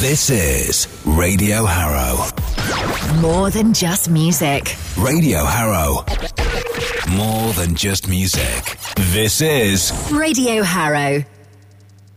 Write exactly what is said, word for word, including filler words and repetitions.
This is Radio Harrow. More than just music. Radio Harrow. More than just music. This is Radio Harrow.